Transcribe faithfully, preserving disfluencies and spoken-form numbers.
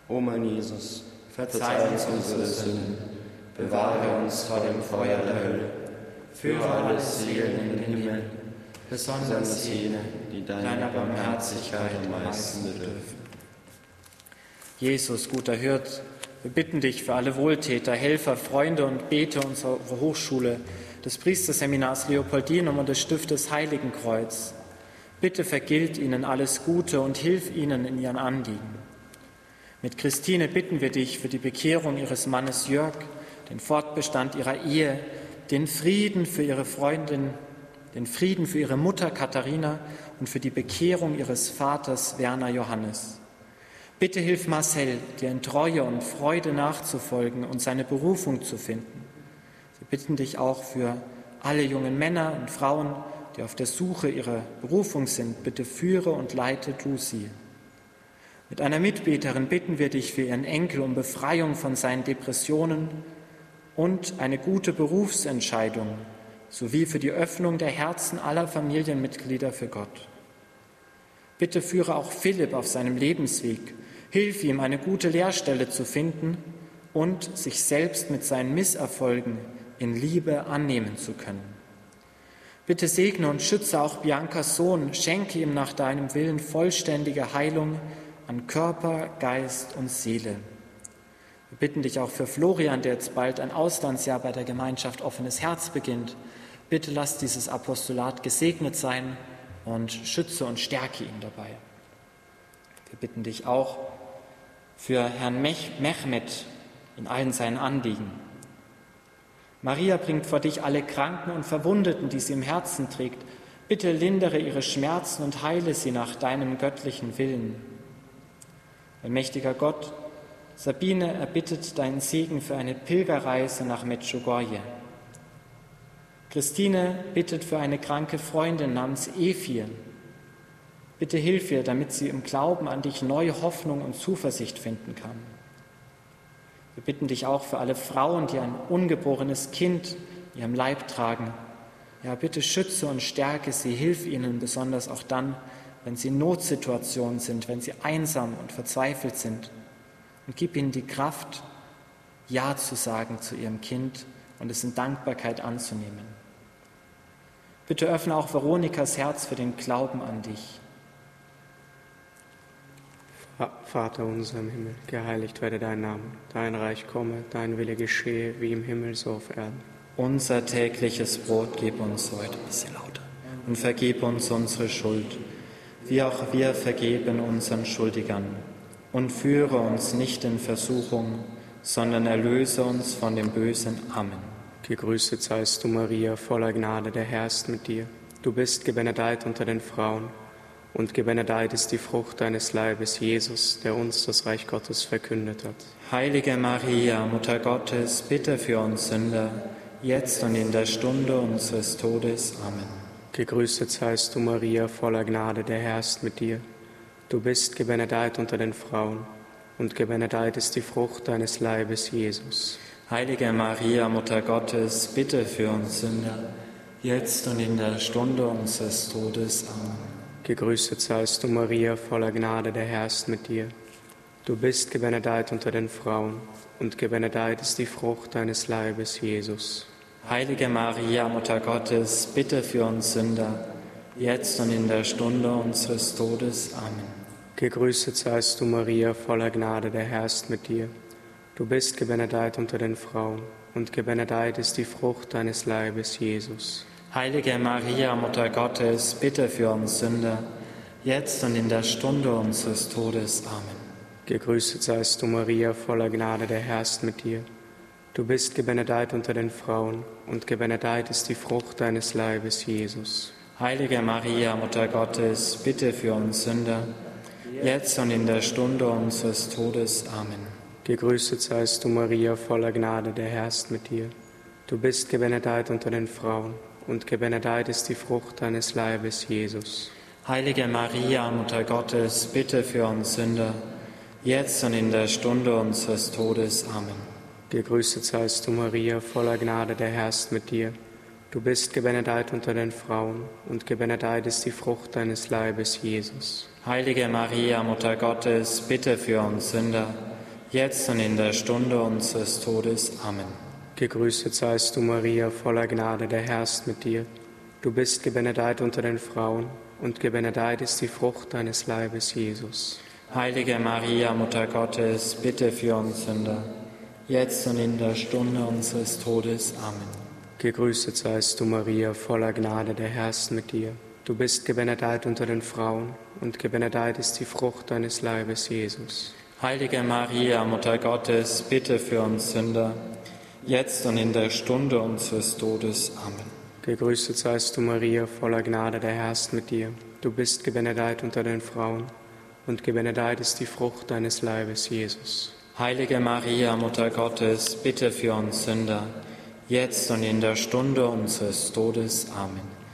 O mein Jesus, verzeih uns unsere Sünden, bewahre uns vor dem Feuer der Hölle, führe alle Seelen in den Himmel, besonders jene, die deiner Barmherzigkeit am meisten bedürfen. Jesus, guter Hirt, wir bitten dich für alle Wohltäter, Helfer, Freunde und Beter unserer Hochschule, des Priesterseminars Leopoldinum und des Stiftes Heiligenkreuz. Bitte vergilt ihnen alles Gute und hilf ihnen in ihren Anliegen. Mit Christine bitten wir dich für die Bekehrung ihres Mannes Jörg, den Fortbestand ihrer Ehe, den Frieden für ihre Freundin, den Frieden für ihre Mutter Katharina und für die Bekehrung ihres Vaters Werner Johannes. Bitte hilf Marcel, dir in Treue und Freude nachzufolgen und seine Berufung zu finden. Wir bitten dich auch für alle jungen Männer und Frauen, die auf der Suche ihrer Berufung sind. Bitte führe und leite du sie. Mit einer Mitbeterin bitten wir dich für ihren Enkel um Befreiung von seinen Depressionen und eine gute Berufsentscheidung, sowie für die Öffnung der Herzen aller Familienmitglieder für Gott. Bitte führe auch Philipp auf seinem Lebensweg. Hilf ihm, eine gute Lehrstelle zu finden und sich selbst mit seinen Misserfolgen in Liebe annehmen zu können. Bitte segne und schütze auch Biancas Sohn, schenke ihm nach deinem Willen vollständige Heilung an Körper, Geist und Seele. Wir bitten dich auch für Florian, der jetzt bald ein Auslandsjahr bei der Gemeinschaft Offenes Herz beginnt. Bitte lass dieses Apostolat gesegnet sein und schütze und stärke ihn dabei. Wir bitten dich auch für Herrn Mehmet in allen seinen Anliegen. Maria bringt vor dich alle Kranken und Verwundeten, die sie im Herzen trägt. Bitte lindere ihre Schmerzen und heile sie nach deinem göttlichen Willen. Allmächtiger Gott, Sabine erbittet deinen Segen für eine Pilgerreise nach Medjugorje. Christine bittet für eine kranke Freundin namens Ephir. Bitte hilf ihr, damit sie im Glauben an dich neue Hoffnung und Zuversicht finden kann. Wir bitten dich auch für alle Frauen, die ein ungeborenes Kind in ihrem Leib tragen. Ja, bitte schütze und stärke sie, hilf ihnen, besonders auch dann, wenn sie in Notsituationen sind, wenn sie einsam und verzweifelt sind. Und gib ihnen die Kraft, Ja zu sagen zu ihrem Kind und es in Dankbarkeit anzunehmen. Bitte öffne auch Veronikas Herz für den Glauben an dich. Vater unser im Himmel, geheiligt werde dein Name, dein Reich komme, dein Wille geschehe, wie im Himmel so auf Erden. Unser tägliches Brot gib uns heute, ein bisschen lauter, und vergib uns unsere Schuld, wie auch wir vergeben unseren Schuldigern. Und führe uns nicht in Versuchung, sondern erlöse uns von dem Bösen. Amen. Gegrüßet seist du, Maria, voller Gnade, der Herr ist mit dir. Du bist gebenedeit unter den Frauen, und gebenedeit ist die Frucht deines Leibes, Jesus, der uns das Reich Gottes verkündet hat. Heilige Maria, Mutter Gottes, bitte für uns Sünder, jetzt und in der Stunde unseres Todes. Amen. Gegrüßet seist du, Maria, voller Gnade, der Herr ist mit dir. Du bist gebenedeit unter den Frauen, und gebenedeit ist die Frucht deines Leibes, Jesus. Heilige Maria, Mutter Gottes, bitte für uns Sünder, jetzt und in der Stunde unseres Todes. Amen. Gegrüßet seist du, Maria, voller Gnade, der Herr ist mit dir. Du bist gebenedeit unter den Frauen, und gebenedeit ist die Frucht deines Leibes, Jesus. Heilige Maria, Mutter Gottes, bitte für uns Sünder, jetzt und in der Stunde unseres Todes. Amen. Gegrüßet seist du, Maria, voller Gnade, der Herr ist mit dir. Du bist gebenedeit unter den Frauen, und gebenedeit ist die Frucht deines Leibes, Jesus. Heilige Maria, Mutter Gottes, bitte für uns Sünder, jetzt und in der Stunde unseres Todes. Amen. Gegrüßet seist du, Maria, voller Gnade, der Herr ist mit dir. Du bist gebenedeit unter den Frauen, und gebenedeit ist die Frucht deines Leibes, Jesus. Heilige Maria, Mutter Gottes, bitte für uns Sünder, jetzt und in der Stunde unseres Todes. Amen. Gegrüßet seist du, Maria, voller Gnade, der Herr ist mit dir. Du bist gebenedeit unter den Frauen, und gebenedeit ist die Frucht deines Leibes, Jesus. Heilige Maria, Mutter Gottes, bitte für uns Sünder, jetzt und in der Stunde unseres Todes. Amen. Gegrüßet seist du, Maria, voller Gnade, der Herr ist mit dir. Du bist gebenedeit unter den Frauen, und gebenedeit ist die Frucht deines Leibes, Jesus. Heilige Maria, Mutter Gottes, bitte für uns Sünder, jetzt und in der Stunde unseres Todes. Amen. Gegrüßet seist du, Maria, voller Gnade, der Herr ist mit dir. Du bist gebenedeit unter den Frauen, und gebenedeit ist die Frucht deines Leibes, Jesus. Heilige Maria, Mutter Gottes, bitte für uns Sünder, jetzt und in der Stunde unseres Todes. Amen. Gegrüßet seist du, Maria, voller Gnade, der Herr ist mit dir. Du bist gebenedeit unter den Frauen, und gebenedeit ist die Frucht deines Leibes, Jesus. Heilige Maria, Mutter Gottes, bitte für uns Sünder, jetzt und in der Stunde unseres Todes. Amen. Gegrüßet seist du, Maria, voller Gnade, der Herr ist mit dir. Du bist gebenedeit unter den Frauen, und gebenedeit ist die Frucht deines Leibes, Jesus. Heilige Maria, Mutter Gottes, bitte für uns Sünder, jetzt und in der Stunde unseres Todes. Amen.